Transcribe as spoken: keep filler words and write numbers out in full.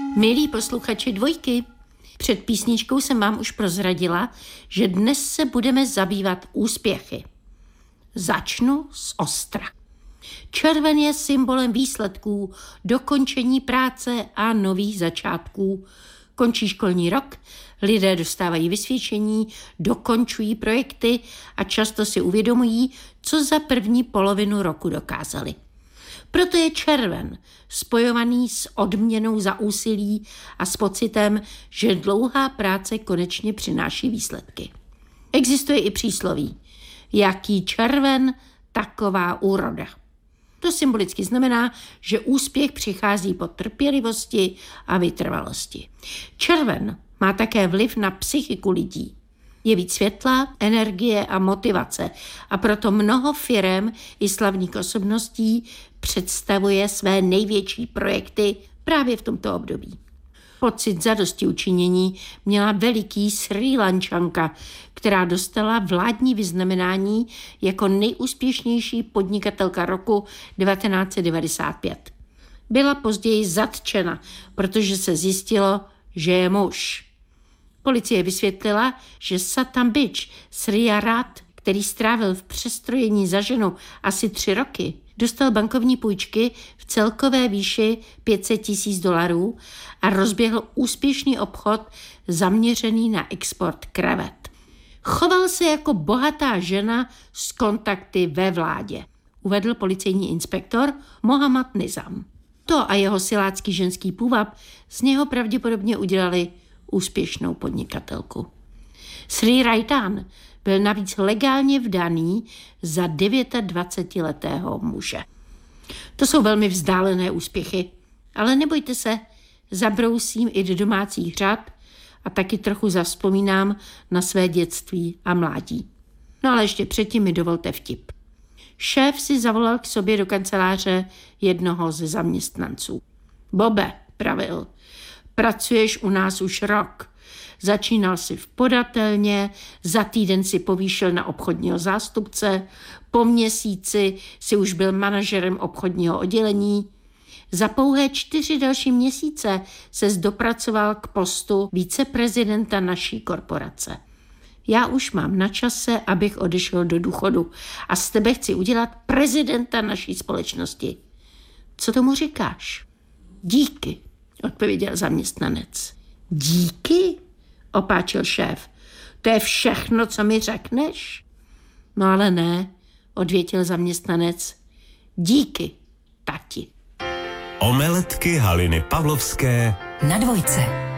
Milí posluchači Dvojky, před písničkou jsem vám už prozradila, že dnes se budeme zabývat úspěchy. Začnu z ostra. Červen je symbolem výsledků, dokončení práce a nových začátků. Končí školní rok, lidé dostávají vysvědčení, dokončují projekty a často si uvědomují, co za první polovinu roku dokázali. Proto je červen spojovaný s odměnou za úsilí a s pocitem, že dlouhá práce konečně přináší výsledky. Existuje i přísloví: jaký červen, taková úroda. To symbolicky znamená, že úspěch přichází po trpělivosti a vytrvalosti. Červen má také vliv na psychiku lidí. Je víc světla, energie a motivace a proto mnoho firem i slavných osobností představuje své největší projekty právě v tomto období. Pocit zadostiučinění měla veliký Srí Lančanka, která dostala vládní vyznamenání jako nejúspěšnější podnikatelka roku devatenáct set devadesát pět. Byla později zatčena, protože se zjistilo, že je muž. Policie vysvětlila, že Satam Bič Sriya Rat, který strávil v přestrojení za ženu asi tři roky, dostal bankovní půjčky v celkové výši pět set tisíc dolarů a rozběhl úspěšný obchod zaměřený na export kravet. Choval se jako bohatá žena s kontakty ve vládě, uvedl policejní inspektor Mohammad Nizam. To a jeho silácký ženský půvab z něho pravděpodobně udělali úspěšnou podnikatelku. Sri Raitan byl navíc legálně vdaný za dvacetidevětiletého muže. To jsou velmi vzdálené úspěchy, ale nebojte se, zabrousím i do domácích řad a taky trochu zavzpomínám na své dětství a mládí. No ale ještě předtím mi dovolte vtip. Šéf si zavolal k sobě do kanceláře jednoho ze zaměstnanců. Bobe, pravil, pracuješ u nás už rok. Začínal si v podatelně, za týden si povýšil na obchodního zástupce, po měsíci si už byl manažerem obchodního oddělení. Za pouhé čtyři další měsíce ses dopracoval k postu viceprezidenta naší korporace. Já už mám na čase, abych odešel do důchodu a z tebe chci udělat prezidenta naší společnosti. Co tomu říkáš? Díky, odpověděl zaměstnanec. Díky? Opáčil šéf. To je všechno, co mi řekneš? No ale ne, odvětil zaměstnanec. Díky, tati. Omeletky Haliny Pavlovské na Dvojce.